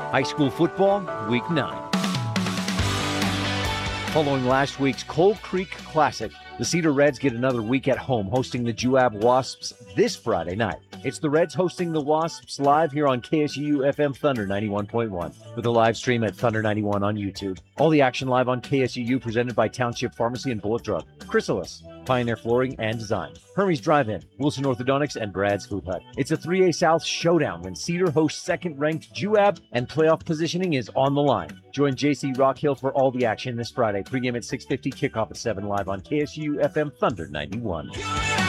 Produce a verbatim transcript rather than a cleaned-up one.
High school football, week nine. Following last week's Cold Creek Classic, the Cedar Reds get another week at home hosting the Juab Wasps this Friday night. It's the Reds hosting the Wasps live here on K S U U F M Thunder ninety-one point one with a live stream at Thunder ninety-one on YouTube. All the action live on K S U U presented by Township Pharmacy and Bullet Drug, Chrysalis, Pioneer Flooring and Design, Hermes Drive-In, Wilson Orthodontics, and Brad's Food Hut. It's a three A South showdown when Cedar hosts second-ranked Juab and playoff positioning is on the line. Join J C Rockhill for all the action this Friday. Pregame at six fifty, kickoff at seven live on K S U U F M Thunder ninety-one.